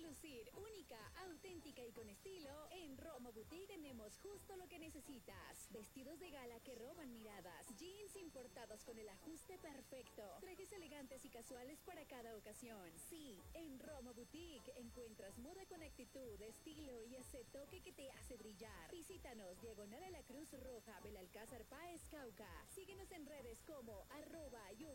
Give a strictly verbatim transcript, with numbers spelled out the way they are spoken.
lucir única, auténtica y con estilo, en Roma Boutique tenemos justo lo que necesitas. Vestidos de gala que roban miradas, jeans importados con el ajuste perfecto, trajes elegantes y casuales para cada ocasión. Sí, en Roma Boutique encuentras moda con actitud, estilo y ese toque que te hace brillar. Visítanos, diagonal a la Cruz Roja, Belalcázar Páez, Cauca. Síguenos en redes como arroba